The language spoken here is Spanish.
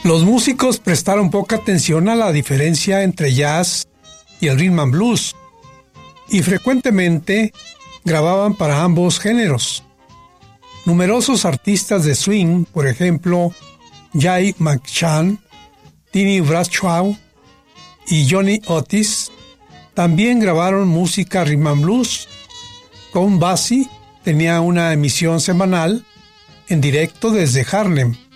Los músicos prestaron poca atención a la diferencia entre jazz y el rhythm and blues, y frecuentemente grababan para ambos géneros. Numerosos artistas de swing, por ejemplo, Jay McShann, Tiny Bradshaw y Johnny Otis, también grabaron música rhythm and blues. Count Basie tenía una emisión semanal en directo desde Harlem,